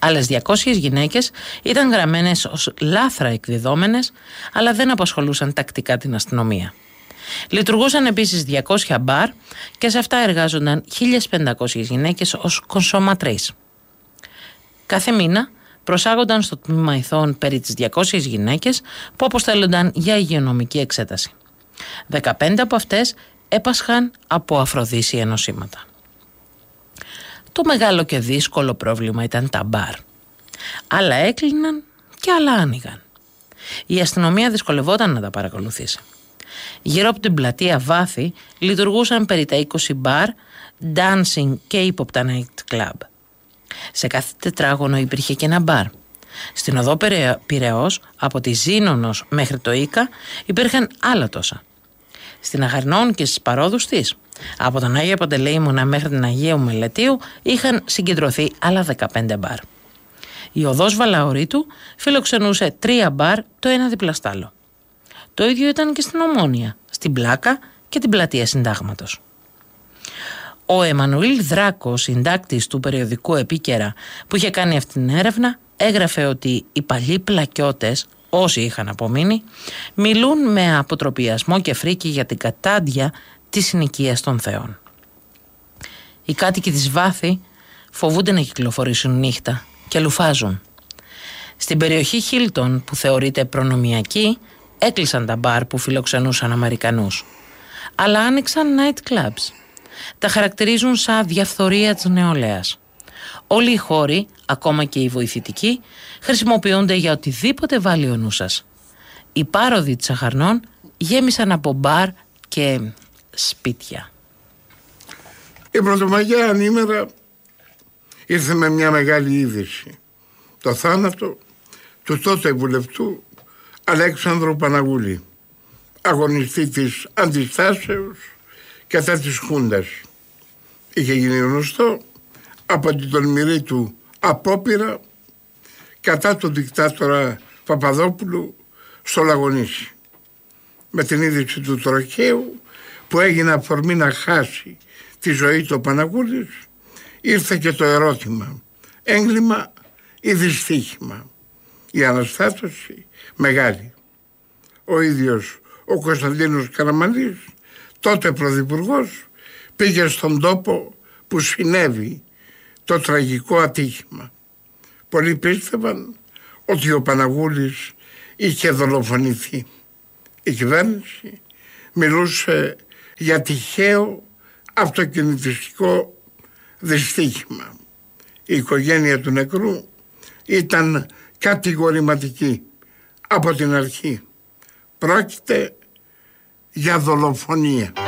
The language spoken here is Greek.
Άλλες 200 γυναίκες ήταν γραμμένες ως λάθρα εκδιδόμενες, αλλά δεν απασχολούσαν τακτικά την αστυνομία. Λειτουργούσαν επίσης 200 μπαρ και σε αυτά εργάζονταν 1.500 γυναίκες ως κονσοματρείς. Κάθε μήνα προσάγονταν στο τμήμα ηθών περί τις 200 γυναίκες που αποστέλλονταν για υγειονομική εξέταση. 15 από αυτές έπασχαν από αφροδίσια νοσήματα. Το μεγάλο και δύσκολο πρόβλημα ήταν τα μπαρ. Άλλα έκλειναν και άλλα άνοιγαν. Η αστυνομία δυσκολευόταν να τα παρακολουθήσει. Γύρω από την πλατεία Βάθη λειτουργούσαν περί τα 20 μπαρ, dancing και ύποπτα night club. Σε κάθε τετράγωνο υπήρχε και ένα μπαρ. Στην οδό Πειραιώς, από τη Ζήνονος μέχρι το Ίκα, υπήρχαν άλλα τόσα. Στην Αχαρνών και στις παρόδους της, από τον Άγιο Παντελεήμονα μέχρι την Αγίου Μελετίου, είχαν συγκεντρωθεί άλλα 15 μπαρ. Η οδός Βαλαωρίτου φιλοξενούσε 3 μπαρ, το ένα δίπλα στ' άλλο. Το ίδιο ήταν και στην Ομόνια, στην Πλάκα και την Πλατεία Συντάγματος. Ο Εμμανουήλ Δράκος, συντάκτης του περιοδικού Επίκαιρα, που είχε κάνει αυτή την έρευνα, έγραφε ότι οι παλιοί πλακιώτες, όσοι είχαν απομείνει, μιλούν με αποτροπιασμό και φρίκη για την κατάντια της συνοικίας των θεών. Οι κάτοικοι της Βάθη φοβούνται να κυκλοφορήσουν νύχτα και λουφάζουν. Στην περιοχή Χίλτον, που θεωρείται προνομιακή, έκλεισαν τα μπαρ που φιλοξενούσαν Αμερικανούς, αλλά άνοιξαν night clubs. Τα χαρακτηρίζουν σαν διαφθορία της νεολαίας. Όλοι οι χώροι, ακόμα και οι βοηθητικοί, χρησιμοποιούνται για οτιδήποτε βάλει ο νους σας. Οι πάροδοι της Αχαρνών γέμισαν από μπαρ και σπίτια. Η Πρωτομαγιά ανήμερα ήρθε με μια μεγάλη είδηση. Το θάνατο του τότε βουλευτού Αλέξανδρου Παναγούλη, αγωνιστή της αντιστάσεως κατά της Χούντας. Είχε γίνει γνωστό από την τολμηρή του απόπειρα κατά τον δικτάτορα Παπαδόπουλου στο Λαγονίσι. Με την είδηση του τροχαίου που έγινε αφορμή να χάσει τη ζωή του Παναγούλης, ήρθε και το ερώτημα: έγκλημα ή δυστύχημα? Η αναστάτωση μεγάλη. Ο ίδιος ο Κωνσταντίνος Καραμανλής, τότε πρωθυπουργός, πήγε στον τόπο που συνέβη το τραγικό ατύχημα. Πολλοί πίστευαν ότι ο Παναγούλης είχε δολοφονηθεί. Η κυβέρνηση μιλούσε για τυχαίο αυτοκινητιστικό δυστύχημα. Η οικογένεια του νεκρού ήταν κατηγορηματική από την αρχή. Πρόκειται για δολοφονία.